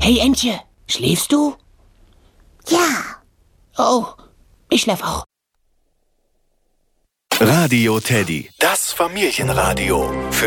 Hey Entje, schläfst du? Ja. Oh, ich schlaf auch. Radio Teddy, das Familienradio.